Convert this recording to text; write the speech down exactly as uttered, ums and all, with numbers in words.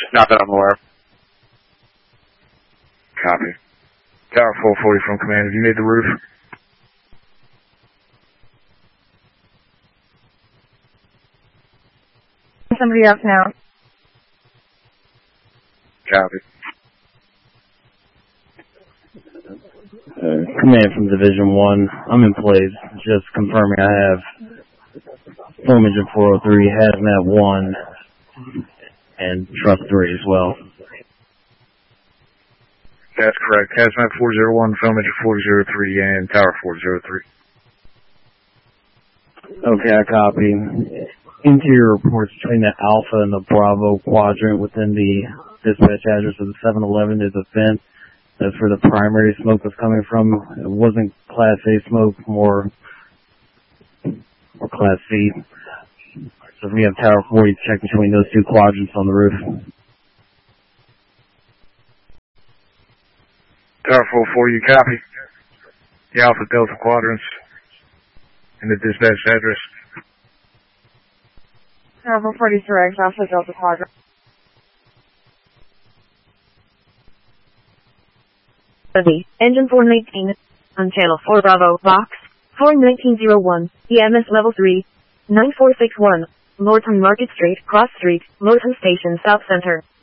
Not that I'm aware of. Copy. Tower four forty from command. Have you made the roof? Somebody else now. Copy. Uh, command from Division one. I'm in place. Just confirming I have Formage in four oh three, Hazmat one, and Truck three as well. That's correct. Hazmat four oh one, Formage four oh three, and Tower four oh three. Okay, I copy. Interior reports between the Alpha and the Bravo quadrant within the dispatch address of the seven eleven is a vent. That's where the primary smoke was coming from. It wasn't Class A smoke, more or Class C. So we have Tower forty check between those two quadrants on the roof. Tower four forty, you copy. The Alpha Delta quadrants and the dispatch address. Tower four forty direct, Alpha Delta Quadrant. Engine four nineteen, on channel four Bravo, box, four nineteen oh one, E M S level three, nine four six one, Lorton Market Street, Cross Street, Lorton Station, South Center.